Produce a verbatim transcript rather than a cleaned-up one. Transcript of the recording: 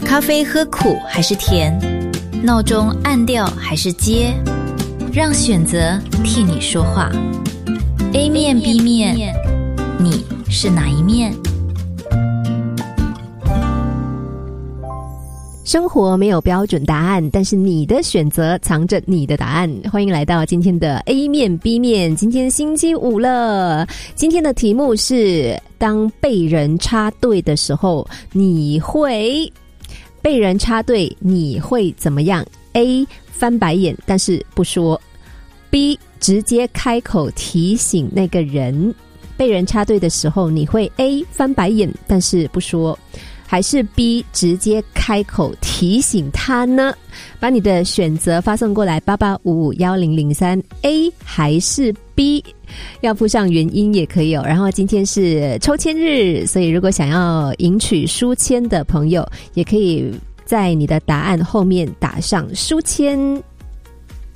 咖啡喝苦还是甜？闹钟按掉还是接？让选择替你说话。A 面 B 面，你是哪一面？ 生活没有标准答案，但是你的选择藏着你的答案。欢迎来到今天的 A 面 B 面，今天星期五了。今天的题目是：当被人插队的时候，你会被人插队，你会怎么样 ？A. 翻白眼，但是不说 ；B. 直接开口提醒那个人。被人插队的时候，你会 A. 翻白眼，但是不说。还是 B 直接开口提醒他呢？把你的选择发送过来八八五五一零零三 A 还是 B， 要附上原因也可以哦。然后今天是抽签日，所以如果想要赢取书签的朋友，也可以在你的答案后面打上书签。